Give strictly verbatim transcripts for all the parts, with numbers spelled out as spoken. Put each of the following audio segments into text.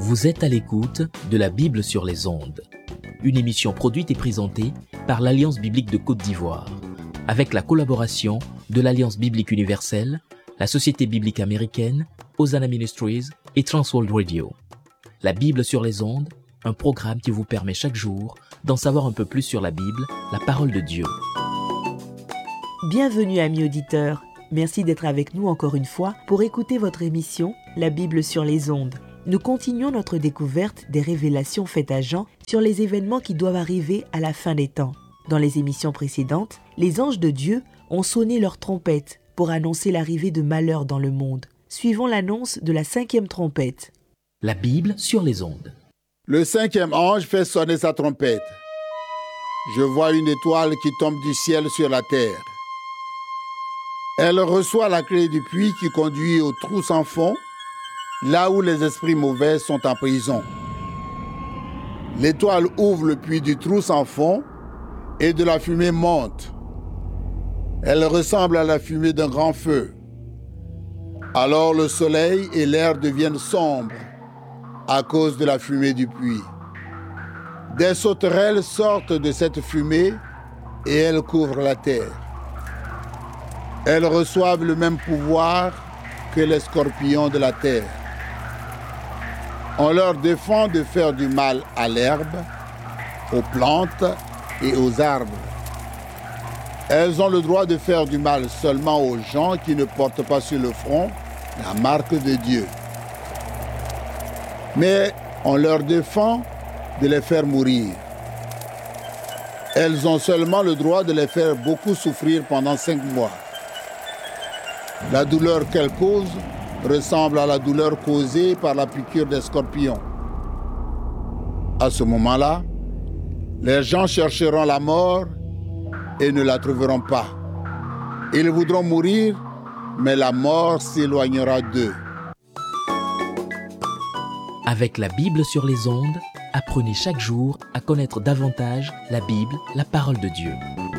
Vous êtes à l'écoute de la Bible sur les ondes, une émission produite et présentée par l'Alliance biblique de Côte d'Ivoire, avec la collaboration de l'Alliance biblique universelle, la Société biblique américaine, Hosanna Ministries et Transworld Radio. La Bible sur les ondes, un programme qui vous permet chaque jour d'en savoir un peu plus sur la Bible, la parole de Dieu. Bienvenue amis auditeurs, merci d'être avec nous encore une fois pour écouter votre émission La Bible sur les ondes. Nous continuons notre découverte des révélations faites à Jean sur les événements qui doivent arriver à la fin des temps. Dans les émissions précédentes, les anges de Dieu ont sonné leur trompette pour annoncer l'arrivée de malheur dans le monde. Suivons l'annonce de la cinquième trompette. La Bible sur les ondes. Le cinquième ange fait sonner sa trompette. Je vois une étoile qui tombe du ciel sur la terre. Elle reçoit la clé du puits qui conduit au trou sans fond, là où les esprits mauvais sont en prison. L'étoile ouvre le puits du trou sans fond et de la fumée monte. Elle ressemble à la fumée d'un grand feu. Alors le soleil et l'air deviennent sombres à cause de la fumée du puits. Des sauterelles sortent de cette fumée et elles couvrent la terre. Elles reçoivent le même pouvoir que les scorpions de la terre. On leur défend de faire du mal à l'herbe, aux plantes et aux arbres. Elles ont le droit de faire du mal seulement aux gens qui ne portent pas sur le front la marque de Dieu. Mais on leur défend de les faire mourir. Elles ont seulement le droit de les faire beaucoup souffrir pendant cinq mois. La douleur qu'elles causent ressemble à la douleur causée par la piqûre des scorpions. À ce moment-là, les gens chercheront la mort et ne la trouveront pas. Ils voudront mourir, mais la mort s'éloignera d'eux. Avec la Bible sur les ondes, apprenez chaque jour à connaître davantage la Bible, la parole de Dieu.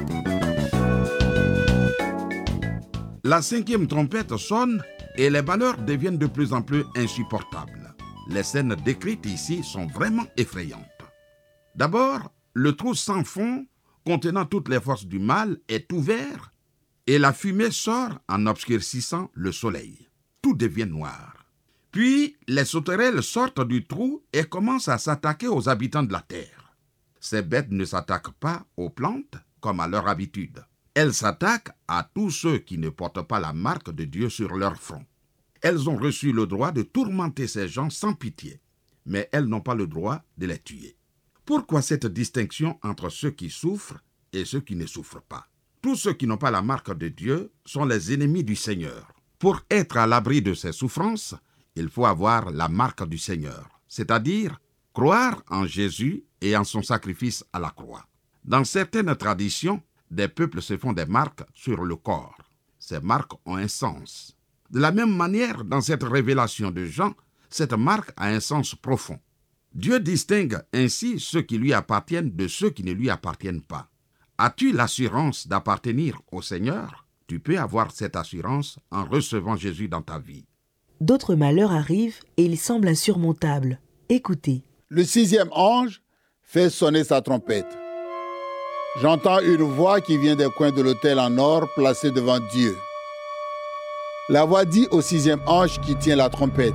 La cinquième trompette sonne et les malheurs deviennent de plus en plus insupportables. Les scènes décrites ici sont vraiment effrayantes. D'abord, le trou sans fond contenant toutes les forces du mal est ouvert et la fumée sort en obscurcissant le soleil. Tout devient noir. Puis, les sauterelles sortent du trou et commencent à s'attaquer aux habitants de la terre. Ces bêtes ne s'attaquent pas aux plantes comme à leur habitude. Elles s'attaquent à tous ceux qui ne portent pas la marque de Dieu sur leur front. Elles ont reçu le droit de tourmenter ces gens sans pitié, mais elles n'ont pas le droit de les tuer. Pourquoi cette distinction entre ceux qui souffrent et ceux qui ne souffrent pas? Tous ceux qui n'ont pas la marque de Dieu sont les ennemis du Seigneur. Pour être à l'abri de ces souffrances, il faut avoir la marque du Seigneur, c'est-à-dire croire en Jésus et en son sacrifice à la croix. Dans certaines traditions, des peuples se font des marques sur le corps. Ces marques ont un sens. De la même manière, dans cette révélation de Jean, cette marque a un sens profond. Dieu distingue ainsi ceux qui lui appartiennent de ceux qui ne lui appartiennent pas. As-tu l'assurance d'appartenir au Seigneur? Tu peux avoir cette assurance en recevant Jésus dans ta vie. D'autres malheurs arrivent et ils semblent insurmontables. Écoutez. Le sixième ange fait sonner sa trompette. J'entends une voix qui vient des coins de l'autel en or placé devant Dieu. La voix dit au sixième ange qui tient la trompette: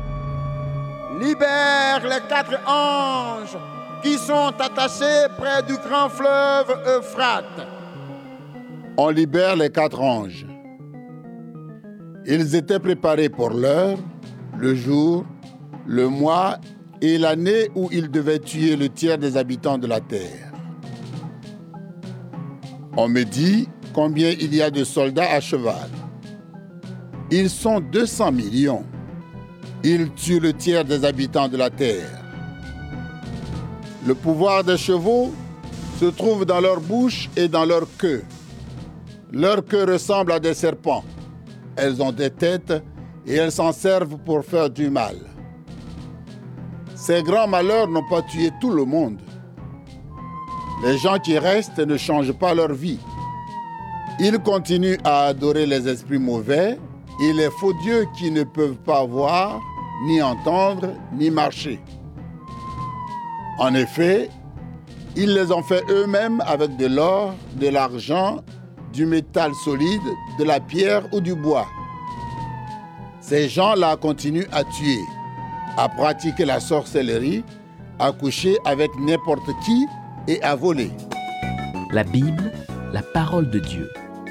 Libère les quatre anges qui sont attachés près du grand fleuve Euphrate. On libère les quatre anges. Ils étaient préparés pour l'heure, le jour, le mois et l'année où ils devaient tuer le tiers des habitants de la terre. On me dit combien il y a de soldats à cheval. Ils sont deux cents millions. Ils tuent le tiers des habitants de la terre. Le pouvoir des chevaux se trouve dans leur bouche et dans leur queue. Leur queue ressemble à des serpents. Elles ont des têtes et elles s'en servent pour faire du mal. Ces grands malheurs n'ont pas tué tout le monde. Les gens qui restent ne changent pas leur vie. Ils continuent à adorer les esprits mauvais et les faux dieux qui ne peuvent pas voir ni entendre, ni marcher. En effet, ils les ont fait eux-mêmes avec de l'or, de l'argent, du métal solide, de la pierre ou du bois. Ces gens-là continuent à tuer, à pratiquer la sorcellerie, à coucher avec n'importe qui et à voler. La Bible, la parole de Dieu.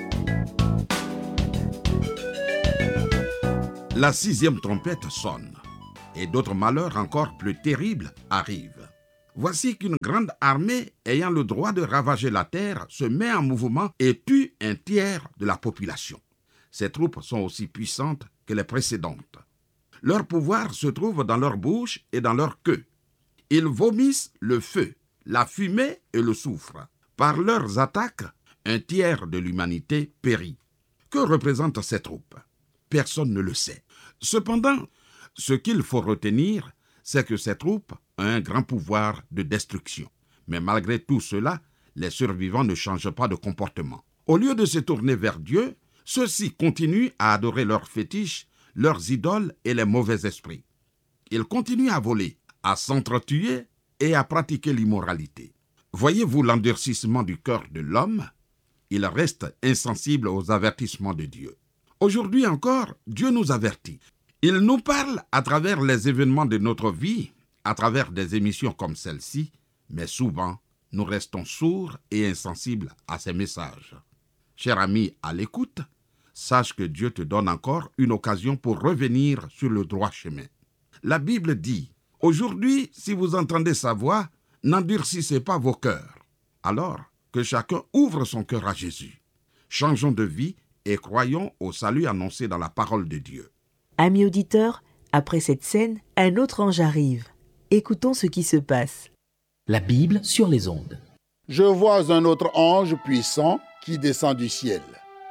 La sixième trompette sonne, et d'autres malheurs encore plus terribles arrivent. Voici qu'une grande armée ayant le droit de ravager la terre se met en mouvement et tue un tiers de la population. Ces troupes sont aussi puissantes que les précédentes. Leur pouvoir se trouve dans leur bouche et dans leur queue. Ils vomissent le feu, la fumée et le soufre. Par leurs attaques, un tiers de l'humanité périt. Que représentent ces troupes? Personne ne le sait. Cependant, ce qu'il faut retenir, c'est que ces troupes ont un grand pouvoir de destruction. Mais malgré tout cela, les survivants ne changent pas de comportement. Au lieu de se tourner vers Dieu, ceux-ci continuent à adorer leurs fétiches, leurs idoles et les mauvais esprits. Ils continuent à voler, à s'entretuer et à pratiquer l'immoralité. Voyez-vous l'endurcissement du cœur de l'homme? Il reste insensible aux avertissements de Dieu. Aujourd'hui encore, Dieu nous avertit. Il nous parle à travers les événements de notre vie, à travers des émissions comme celle-ci, mais souvent, nous restons sourds et insensibles à ces messages. Cher ami à l'écoute, sache que Dieu te donne encore une occasion pour revenir sur le droit chemin. La Bible dit, « Aujourd'hui, si vous entendez sa voix, n'endurcissez pas vos cœurs. » Alors, que chacun ouvre son cœur à Jésus. Changeons de vie et croyons au salut annoncé dans la parole de Dieu. Amis auditeurs, après cette scène, un autre ange arrive. Écoutons ce qui se passe. La Bible sur les ondes. Je vois un autre ange puissant qui descend du ciel.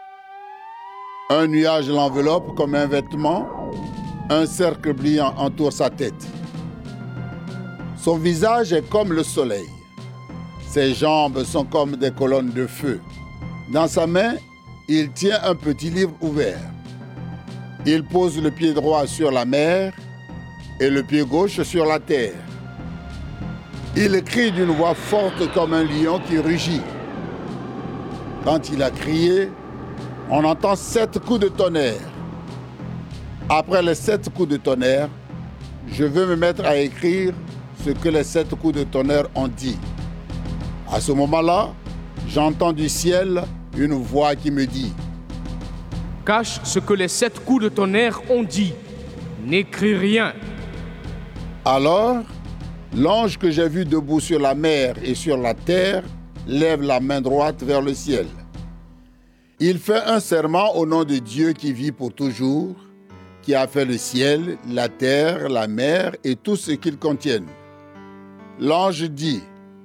Un nuage l'enveloppe comme un vêtement, un cercle brillant entoure sa tête. Son visage est comme le soleil. Ses jambes sont comme des colonnes de feu. Dans sa main, il tient un petit livre ouvert. Il pose le pied droit sur la mer et le pied gauche sur la terre. Il crie d'une voix forte comme un lion qui rugit. Quand il a crié, on entend sept coups de tonnerre. Après les sept coups de tonnerre, je veux me mettre à écrire ce que les sept coups de tonnerre ont dit. À ce moment-là, j'entends du ciel une voix qui me dit: Cache ce que les sept coups de tonnerre ont dit. N'écris rien. Alors, l'ange que j'ai vu debout sur la mer et sur la terre lève la main droite vers le ciel. Il fait un serment au nom de Dieu qui vit pour toujours, qui a fait le ciel, la terre, la mer et tout ce qu'ils contiennent. L'ange dit: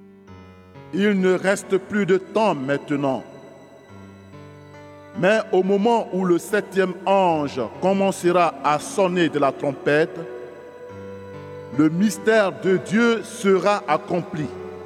Il ne reste plus de temps maintenant. Mais au moment où le septième ange commencera à sonner de la trompette, le mystère de Dieu sera accompli.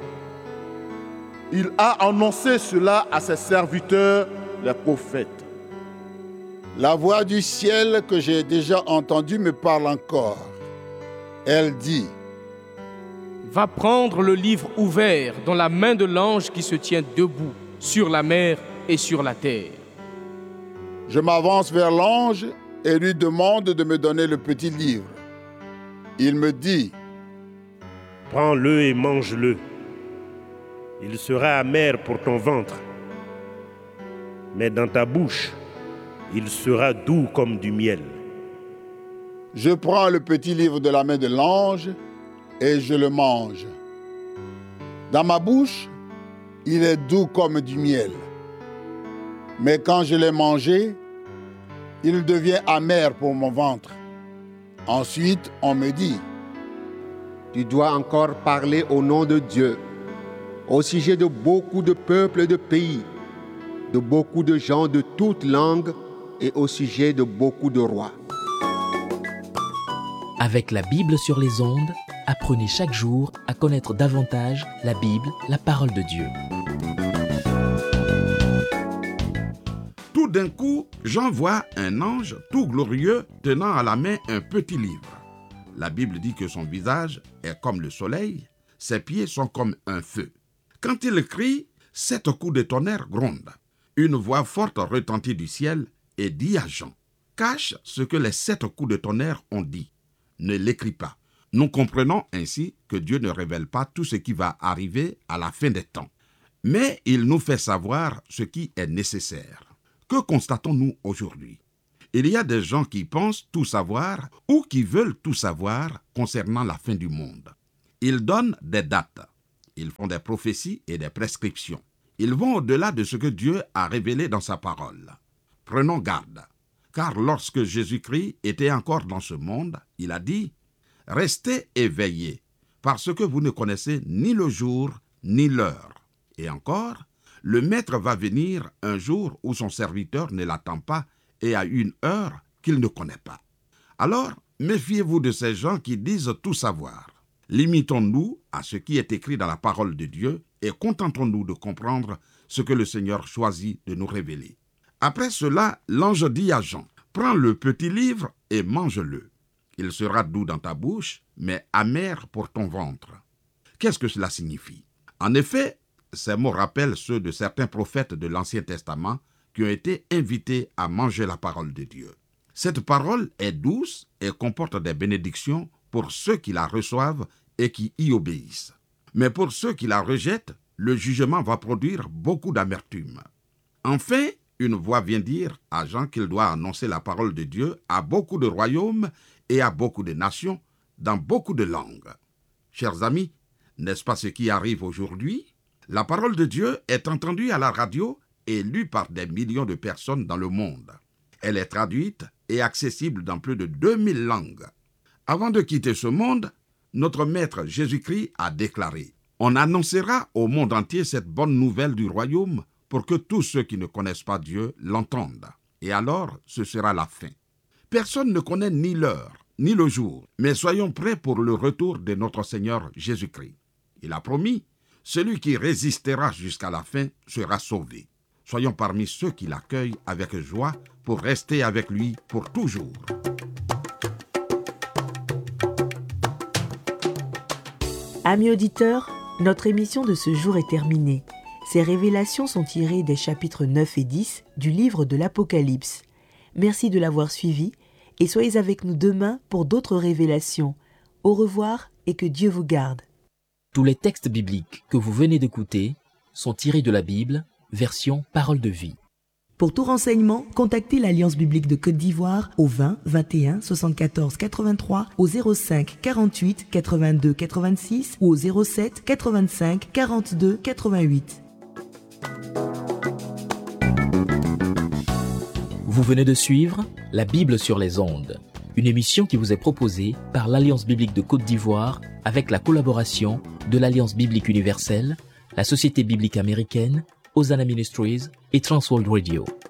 Il a annoncé cela à ses serviteurs, les prophètes. La voix du ciel que j'ai déjà entendue me parle encore. Elle dit: Va prendre le livre ouvert dans la main de l'ange qui se tient debout sur la mer et sur la terre. Je m'avance vers l'ange et lui demande de me donner le petit livre. Il me dit: Prends-le et mange-le. Il sera amer pour ton ventre, mais dans ta bouche, il sera doux comme du miel. Je prends le petit livre de la main de l'ange et je le mange. Dans ma bouche, il est doux comme du miel. Mais quand je l'ai mangé, il devient amer pour mon ventre. Ensuite, on me dit: Tu dois encore parler au nom de Dieu, au sujet de beaucoup de peuples et de pays, de beaucoup de gens de toutes langues et au sujet de beaucoup de rois. Avec la Bible sur les ondes, apprenez chaque jour à connaître davantage la Bible, la parole de Dieu. Tout d'un coup, Jean voit un ange tout glorieux tenant à la main un petit livre. La Bible dit que son visage est comme le soleil, ses pieds sont comme un feu. Quand il crie, sept coups de tonnerre grondent. Une voix forte retentit du ciel et dit à Jean, « Cache ce que les sept coups de tonnerre ont dit. Ne l'écris pas. » Nous comprenons ainsi que Dieu ne révèle pas tout ce qui va arriver à la fin des temps. Mais il nous fait savoir ce qui est nécessaire. Que constatons-nous aujourd'hui? Il y a des gens qui pensent tout savoir ou qui veulent tout savoir concernant la fin du monde. Ils donnent des dates. Ils font des prophéties et des prescriptions. Ils vont au-delà de ce que Dieu a révélé dans sa parole. Prenons garde, car lorsque Jésus-Christ était encore dans ce monde, il a dit « Restez éveillés, parce que vous ne connaissez ni le jour ni l'heure. » Et encore, le Maître va venir un jour où son serviteur ne l'attend pas et à une heure qu'il ne connaît pas. Alors, méfiez-vous de ces gens qui disent tout savoir. Limitons-nous à ce qui est écrit dans la parole de Dieu et contentons-nous de comprendre ce que le Seigneur choisit de nous révéler. Après cela, l'ange dit à Jean, « Prends le petit livre et mange-le. Il sera doux dans ta bouche, mais amer pour ton ventre. » Qu'est-ce que cela signifie? En effet, ces mots rappellent ceux de certains prophètes de l'Ancien Testament qui ont été invités à manger la parole de Dieu. Cette parole est douce et comporte des bénédictions pour ceux qui la reçoivent et qui y obéissent. Mais pour ceux qui la rejettent, le jugement va produire beaucoup d'amertume. Enfin, une voix vient dire à Jean qu'il doit annoncer la parole de Dieu à beaucoup de royaumes et à beaucoup de nations, dans beaucoup de langues. Chers amis, n'est-ce pas ce qui arrive aujourd'hui? La parole de Dieu est entendue à la radio et lue par des millions de personnes dans le monde. Elle est traduite et accessible dans plus de deux mille langues. Avant de quitter ce monde, notre Maître Jésus-Christ a déclaré « On annoncera au monde entier cette bonne nouvelle du royaume pour que tous ceux qui ne connaissent pas Dieu l'entendent. Et alors, ce sera la fin. » Personne ne connaît ni l'heure, ni le jour, mais soyons prêts pour le retour de notre Seigneur Jésus-Christ. Il a promis « Celui qui résistera jusqu'à la fin sera sauvé. » Soyons parmi ceux qui l'accueillent avec joie pour rester avec lui pour toujours. Amis auditeurs, notre émission de ce jour est terminée. Ces révélations sont tirées des chapitres neuf et dix du livre de l'Apocalypse. Merci de l'avoir suivi et soyez avec nous demain pour d'autres révélations. Au revoir et que Dieu vous garde. Tous les textes bibliques que vous venez d'écouter sont tirés de la Bible, version Parole de vie. Pour tout renseignement, contactez l'Alliance biblique de Côte d'Ivoire au vingt vingt et un soixante-quatorze quatre-vingt-trois, au zéro cinq quarante-huit quatre-vingt-deux quatre-vingt-six ou au zéro sept quatre-vingt-cinq quarante-deux quatre-vingt-huit. Vous venez de suivre La Bible sur les ondes, une émission qui vous est proposée par l'Alliance biblique de Côte d'Ivoire avec la collaboration de l'Alliance biblique universelle, la Société biblique américaine, Hosanna Ministries et Transworld Radio.